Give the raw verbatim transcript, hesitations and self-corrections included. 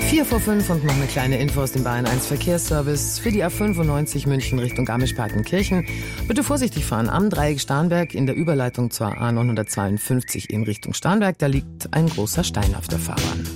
Vier vor fünf und noch eine kleine Info aus dem Bayern eins Verkehrsservice für die A fünfundneunzig München Richtung Garmisch-Partenkirchen. Bitte vorsichtig fahren am Dreieck Starnberg in der Überleitung zur A neunhundertzweiundfünfzig in Richtung Starnberg. Da liegt ein großer Stein auf der Fahrbahn.